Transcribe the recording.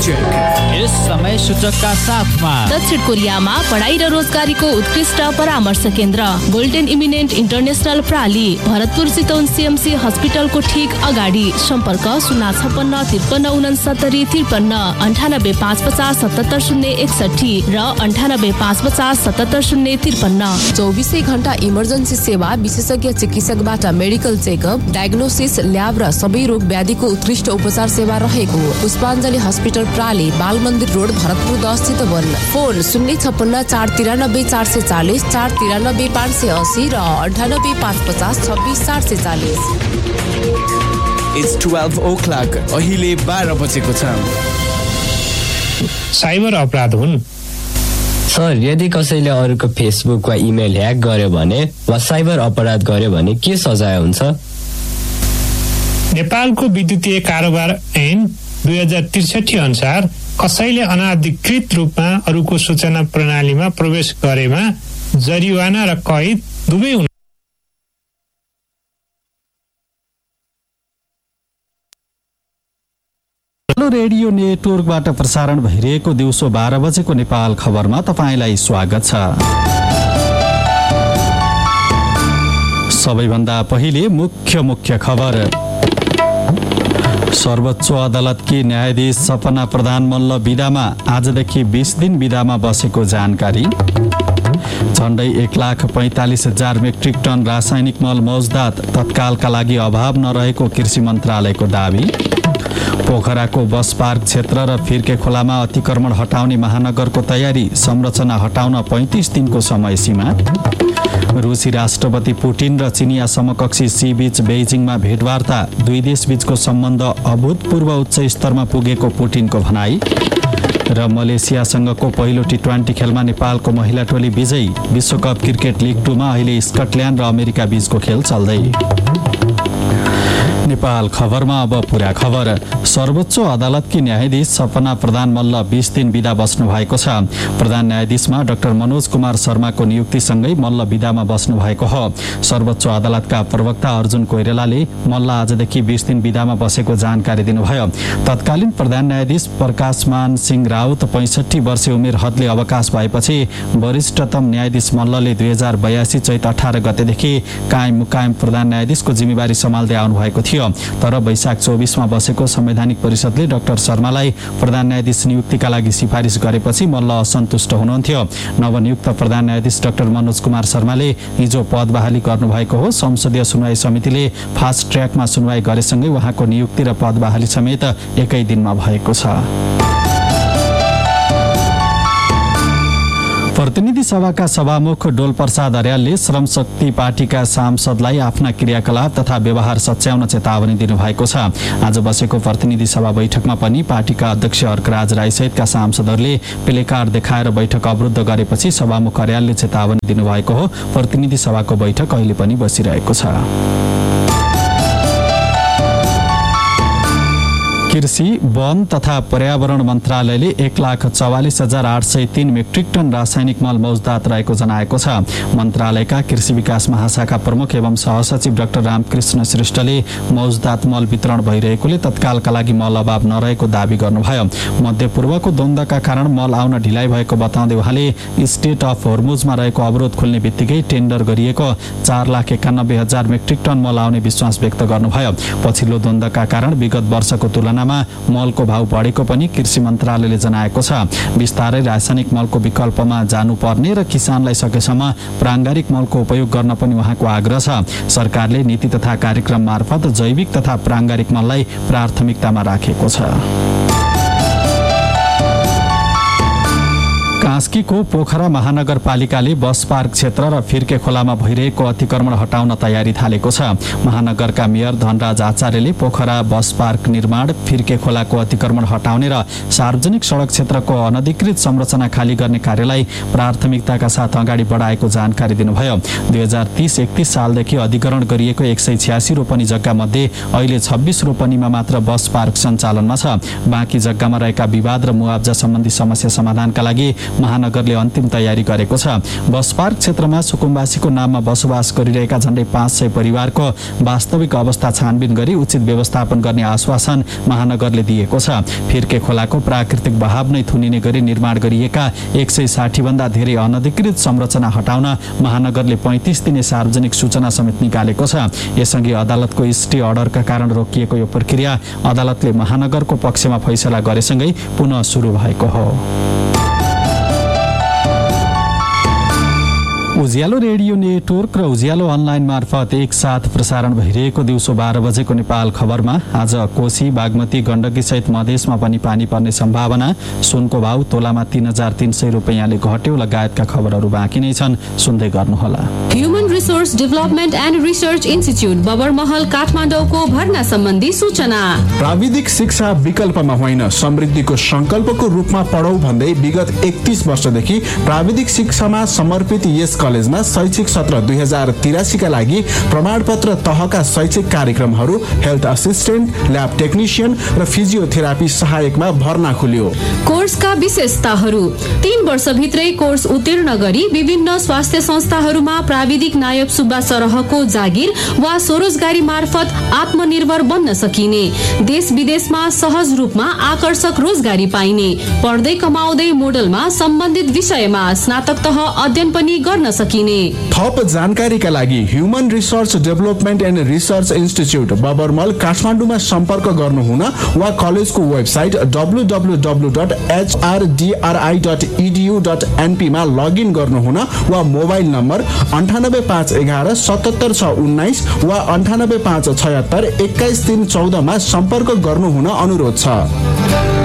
Check. यस समय सूचकका साथमा दक्षिण कोरियामा पढाइ र रोजगारीको उत्कृष्ट परामर्श केन्द्र golden eminent international प्राली, Bharatpur Chitwan CMC हस्पिटलको ठीक अगाडि। सम्पर्क 056536953 र 9855770053। 24 घण्टा इमर्जेन्सी सेवा, विशेषज्ञ चिकित्सकबाट मेडिकल चेकअप, डायग्नोसिस, ल्याब र सबै रोग व्याधिको उत्कृष्ट उपचार सेवा रहेको पुष्पाञ्जली हस्पिटल प्राली, बाल मन्दिर रोड, भरतपुर 10 चितवन। फोन 056 493 440 493 580 र 98 550 26 440। It's 12 o'clock. अहिले 12 बजेको छ। साइबर अपराध हुन्। सर, यदि कसैले अरूको फेसबुक वा इमेल ह्याक गर्यो भने वा साइबर अपराध गर्यो भने के सजाय हुन्छ? नेपालको विद्युतीय कारोबार ऐन 2063 अनुसार कसैले अनाधिकृत रूपमा अरूको सूचना प्रणालीमा प्रवेश गरेमा जरिवाना र कैद दुवै हुन्। रेडियो नेटवर्कबाट प्रसारण भइरहेको दिउँसो 12 बजेको नेपाल खबरमा तपाईलाई स्वागत छ। सबैभन्दा पहिले मुख्य खबर। सर्वोच्च अदालतकी न्यायाधीश सपना प्रधान मल्ल बिदामा, आजदेखि 20 दिन बिदामा बसेको जानकारी। झण्डै 1,45,000 मेट्रिक टन रासायनिक मल मौजदात, तत्कालका लागि अभाव नरहेको कृषि मन्त्रालयको दावी। पोखराको बस पार्क क्षेत्र र फिर्के खोलामा अतिक्रमण हटाउने महानगरको तयारी, संरचना हटाउन 35 दिनको समय सीमा। रुसी राष्ट्रपति पुटिन र चिनिया समकक्षी सी बीच बेइजिङमा भेटवार्ता, दुई देशबीचको सम्बन्ध अभूतपूर्व उच्च स्तरमा पुगेको पुटिनको भनाई। र मलेसियासँगको पहिलो T20 खेलमा नेपालको महिला टोली विजयी। विश्वकप क्रिकेट लिग 2 मा अहिले स्कटल्यान्ड र अमेरिका बीचको खेल चल्दै। नेपाल खबरमा अब पूरा खबर। सर्वोच्च अदालतकी न्यायाधीश सपना प्रधान मल्ल 20 दिन बिदा बस्नु भएको छ। प्रधान न्यायाधीशमा डाक्टर मनोज कुमार शर्माको नियुक्तिसँगै मल्ल बिदामा बस्नु भएको हो। सर्वोच्च अदालतका प्रवक्ता अर्जुन कोइरालाले मल्ल आजदेखि 20 दिन बिदामा बसेको जानकारी दिनुभयो। तत्कालीन प्रधान न्यायाधीश प्रकाशमान सिंह राउत 65 वर्षीय उमेर हदले अवकाश भएपछि वरिष्ठतम न्यायाधीश मल्लले 2082 चैत 18 गतेदेखि कायम मुकायम प्रधान न्यायाधीशको जिम्मेवारी सम्हाल्दै आउनु भएको थियो। तर वैशाख 24 मा बसेको संवैधानिक परिषदले डाक्टर शर्मालाई प्रधान न्यायाधीश नियुक्तिका लागि सिफारिस गरेपछि मल्ल असन्तुष्ट हुनुहुन्थ्यो। नवनियुक्त प्रधान न्यायाधीश डाक्टर मनोज कुमार शर्माले हिजो पद बहाली गर्नुभएको हो। संसदीय सुनवाई समितिले फास्ट ट्र्याकमा सुनवाई गरेसँगै उहाँको नियुक्ति र पद बहाली समेत एकै दिनमा भएको छ। प्रतिनिधि सभाका सभामुख डोल प्रसाद अर्यालले श्रम शक्ति पार्टीका सांसदलाई आफ्ना क्रियाकलाप तथा व्यवहार सच्याउन चेतावनी दिनुभएको छ। आज बसेको प्रतिनिधि सभा बैठकमा पनि पार्टीका अध्यक्ष अर्कराज राई सहितका सांसदहरूले प्लेकार्ड देखाएर बैठक अवरुद्ध गरेपछि सभामुख अर्यालले चेतावनी दिनुभएको हो। प्रतिनिधि सभाको बैठक अहिले पनि बसिरहेको छ। कृषि, वन तथा पर्यावरण मन्त्रालयले 1,44,803 मेट्रिक टन रासायनिक मल मौजदात रहेको जनाएको छ। मन्त्रालयका कृषि विकास महाशाखा प्रमुख एवं सहसचिव डाक्टर रामकृष्ण श्रेष्ठले मौजदात मल वितरण भइरहेकोले तत्कालका लागि मल अभाव नरहेको दावी गर्नुभयो। मध्यपूर्वको द्वन्द्वका कारण मल आउन ढिलाइ भएको बताउँदै उहाँले स्टेट अफ होर्मुजमा रहेको अवरोध खुल्ने बित्तिकै टेन्डर गरिएको 4,91,000 मेट्रिक टन मल आउने विश्वास व्यक्त गर्नुभयो। पछिल्लो द्वन्द्वका कारण विगत वर्षको तुलनामा मलको भाव बढेको पनि कृषि मन्त्रालयले जनाएको छ। बिस्तारै रासायनिक मलको विकल्पमा जानुपर्ने र किसानलाई सकेसम्म प्राङ्गारिक मलको उपयोग गर्न पनि उहाँको आग्रह छ। सरकारले नीति तथा कार्यक्रम मार्फत जैविक तथा प्राङ्गारिक मललाई प्राथमिकतामा राखेको छ। कास्कीको पोखरा महानगरपालिकाले बस पार्क क्षेत्र र फिर्के खोलामा भइरहेको अतिक्रमण हटाउन तयारी थालेको छ। महानगरका मेयर धनराज आचार्यले पोखरा बस पार्क निर्माण, फिर्के खोलाको अतिक्रमण हटाउने र सार्वजनिक सडक क्षेत्रको अनधिकृत संरचना खाली गर्ने कार्यलाई प्राथमिकताका साथ अगाडि बढाएको जानकारी दिनुभयो। 2030-31 सालदेखि अधिग्रहण गरिएको 186 रोपनी जग्गा मध्ये अहिले 26 रोपनीमा मात्र बस पार्क सञ्चालनमा छ। बाँकी जग्गामा रहेका विवाद र मुआब्जा सम्बन्धी समस्या समाधानका लागि महानगरले अन्तिम तयारी गरेको छ। बस पार्क क्षेत्रमा सुकुम्बासीको नाममा बसोबास गरिरहेका झण्डै 500 परिवारको वास्तविक अवस्था छानबिन गरी उचित व्यवस्थापन गर्ने आश्वासन महानगरले दिएको छ। फिर्के खोलाको प्राकृतिक बहाव नै थुनिने गरी निर्माण गरिएका 160 भन्दा धेरै अनधिकृत संरचना हटाउन महानगरले 35 दिने सार्वजनिक सूचना समेत निकालेको छ। यसअघि अदालतको स्टे अर्डरका कारण रोकिएको यो प्रक्रिया अदालतले महानगरको पक्षमा फैसला गरेसँगै पुनः सुरु भएको हो। उज्यालो रेडियो नेटवर्क र उज्यालो अनलाइन मार्फत एकसाथ प्रसारण भइरहेको दिउँसो 12 बजेको नेपाल खबरमा आज कोशी, बागमती, गण्डकी सहित मधेसमा पनि पानी पर्ने सम्भावना, सुनको भाउ तोलामा 3,300 रुपैयाँले घट्यो लगायतका खबरहरू बाँकी नै छन्, सुन्दै गर्नुहोला। Human resource development and research institute Babarmahal काठमाडौँको भर्ना सम्बन्धी सूचना। प्राविधिक शिक्षा विकल्पमा होइन समृद्धिको संकल्पको रूपमा पढौं भन्दै विगत 31 वर्षदेखि प्राविधिक शिक्षामा समर्पित यस कलेजमा शैक्षिक सत्र 2083 का लागि प्रमाणपत्र तहका शैक्षिक कार्यक्रमहरू हेल्थ असिस्टेन्ट, ल्याब टेक्निशियन र फिजियोथेरापी सहायकमा भर्ना खुल्यो। कोर्सका विशेषताहरू: 3 वर्षभित्रै कोर्स उत्तीर्ण गरी विभिन्न स्वास्थ्य संस्थाहरूमा प्राविधिक नायब सुब्बा सरहको जागिर वा स्वरोजगारी मार्फत आत्मनिर्भर बन्न सकिने, देश विदेशमा सहज रूपमा आकर्षक रोजगारी पाइने, पढ्दै कमाउँदै मोडलमा सम्बन्धित विषयमा स्नातक तह अध्ययन पनि गर्न सकिने। थप जानकारीका लागि human resource development and research institute बबरमल काठमाडौँमा सम्पर्क गर्नुहुन वा कलेजको वेबसाइट www.hrdri.edu.np मा लगइन गर्नुहुन वा मोबाइल नम्बर 98511 77619 वा 98576 21314 मा सम्पर्क गर्नुहुन अनुरोध छ।